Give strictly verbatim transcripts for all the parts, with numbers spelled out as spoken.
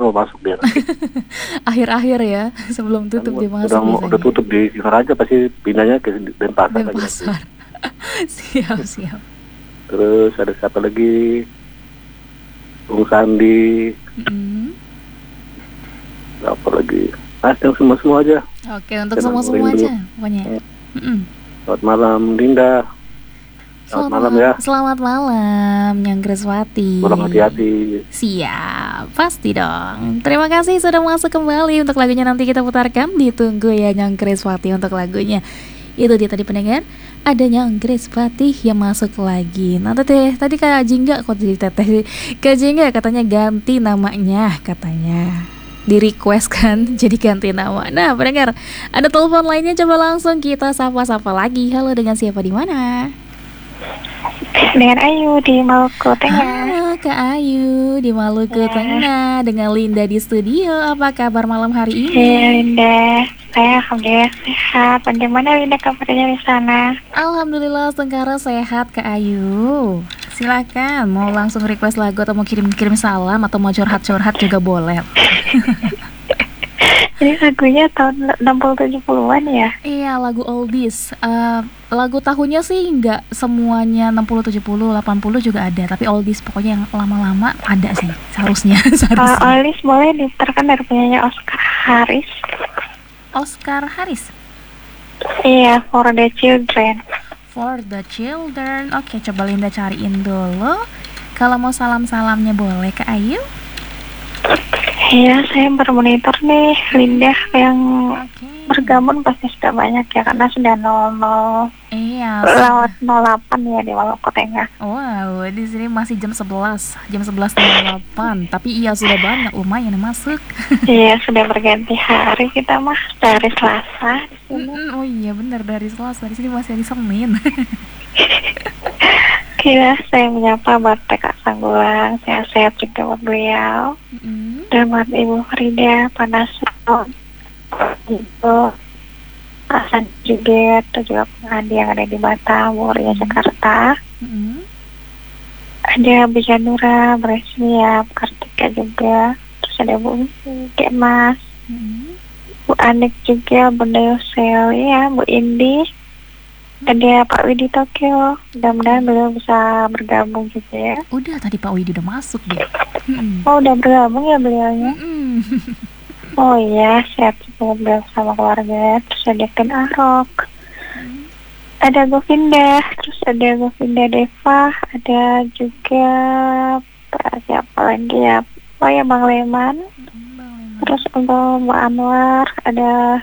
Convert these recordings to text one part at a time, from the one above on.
mau masuk dia. Akhir-akhir ya, sebelum tutup dia masuk Udah, biasanya. udah tutup di Singaraja, pasti pindahnya ke Denpasar. Denpasar. Siap, siap. Terus ada siapa lagi? Bung Sandi. Mm-hmm. Apa lagi? Ah, yang semua-semua aja. Oke, untuk semua-semua aja pokoknya. Mm-hmm. Selamat malam, Linda. Selamat, Selamat malam ya. Selamat malam, Nyang Greswati. Pulang hati-hati. Siap, pasti dong. Terima kasih sudah masuk kembali. Untuk lagunya nanti kita putarkan. Ditunggu ya Nyang Greswati untuk lagunya. Itu dia tadi pendengar. Ada Nyang Greswati yang masuk lagi. Nah teh tadi Kak Jingga kok jadi teteh. Kak Jingga katanya ganti namanya katanya. Di request kan jadi ganti nama. Nah pendengar, ada telepon lainnya, coba langsung kita sapa-sapa lagi. Halo, dengan siapa di mana? Dengan Ayu di Maluku Tengah. Halo Kak Ayu di Maluku ya. Tengah. Dengan Linda di studio. Apa kabar malam hari ini? Iya Linda, saya alhamdulillah sehat. Bagaimana Linda kabarnya di sana? Alhamdulillah Tengkara sehat Kak Ayu. Silakan mau langsung request lagu atau mau kirim-kirim salam atau mau curhat-curhat juga boleh. Ini lagunya tahun enam puluh tujuh puluhan ya? Iya, lagu oldies. uh, Lagu tahunnya sih nggak semuanya enam puluh, tujuh puluh, delapan puluh juga ada. Tapi oldies pokoknya yang lama-lama ada sih. Seharusnya, seharusnya. uh, Oldies boleh diputarkan dari penyanyi Oscar Harris. Oscar Harris? Iya, For the Children. For the Children. Oke, coba Linda cariin dulu. Kalau mau salam-salamnya boleh Kak Ayu? Iya, saya bermonitor nih Linda yang okay. Bergabung pasti sudah banyak ya karena sudah nol nol. Iya. Lewat nol delapan ya di Maluku Tengah. Wow, di sini masih jam sebelas, jam sebelas nol delapan. Tapi iya sudah banyak lumayan yang masuk. Iya, sudah berganti hari kita mah dari Selasa di sini. Mm-mm, oh iya benar dari Selasa, di sini masih hari Senin. Kira saya menyapa buat T K Sanggulang, saya sehat juga buat beliau. Mm-hmm. Dan buat Ibu Frida, Panasron, Ibu Hasan juga, itu juga pengadi yang ada di Batam, Muria, Jakarta. Mm-hmm. Ada Bu Janura, Breslia, Kartika juga, terus ada Bu Kemas, mm-hmm. Bu Anik juga, Bunda Yosel, ya, Bu Indi. Ada Pak Widi Tokyo, mudah-mudahan beliau bisa bergabung juga ya. Udah tadi Pak Widi udah masuk deh. Mm-mm. Oh udah bergabung ya beliaunya. Oh iya, sehat juga beliau sama keluarga. Terus ada Ken Arok, mm. ada Govinda, terus ada Govinda Deva, ada juga siapa lagi ya? Oh ya Bang Leman. Mm, terus untuk Mbak Anwar, ada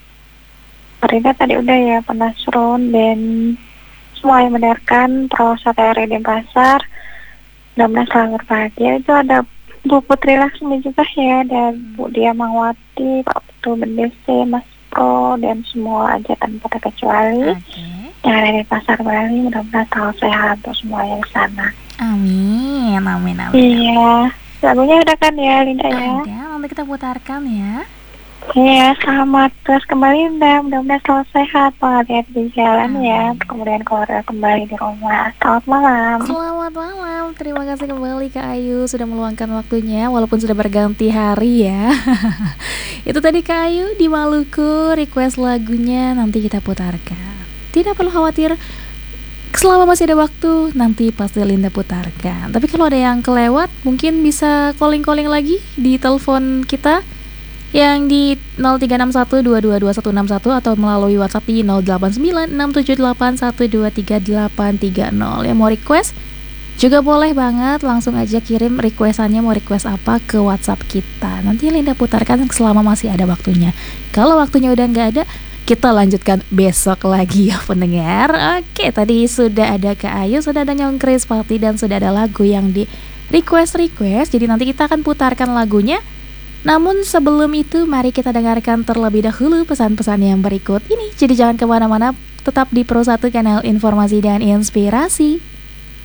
Farida tadi udah ya, Panasron dan semua yang mendengarkan Pro Sateri Denpasar. Mudah-mudahan selalu berbahagia. Itu ada Bu Putri Laksmi juga ya, dan Bu Dia Mangwati, Pak Putu Bendese, Mas Pro dan semua aja tanpa terkecuali. Okay. Yang ada di Pasar Bali, mudah-mudahan selalu sehat untuk semua yang di sana. Amin, amin, amin. Iya, lagunya udah kan ya Linda ya? Ada, nanti kita putarkan ya. Iya, selamat terus kembali Linda, mudah-mudahan selalu sehat, hati-hati di jalan hmm. ya, kemudian keluarga kembali di rumah. Selamat malam. Selamat malam, terima kasih kembali Kak Ayu sudah meluangkan waktunya walaupun sudah berganti hari ya. Itu tadi Kak Ayu di Maluku, request lagunya nanti kita putarkan. Tidak perlu khawatir, selama masih ada waktu nanti pasti Linda putarkan. Tapi kalau ada yang kelewat mungkin bisa calling-calling lagi di telepon kita yang di nol tiga enam satu dua dua dua satu enam satu atau melalui WhatsApp di nol delapan sembilan enam tujuh delapan satu dua tiga delapan tiga nol. Yang mau request juga boleh banget, langsung aja kirim requestannya mau request apa ke WhatsApp kita. Nanti Linda putarkan selama masih ada waktunya. Kalau waktunya udah nggak ada, kita lanjutkan besok lagi ya pendengar. Oke, tadi sudah ada Kak Ayu, sudah ada Nyong Greswati, dan sudah ada lagu yang di request-request. Jadi nanti kita akan putarkan lagunya. Namun sebelum itu mari kita dengarkan terlebih dahulu pesan-pesan yang berikut ini. Jadi jangan kemana-mana, tetap di Pro satu Kanal Informasi dan Inspirasi.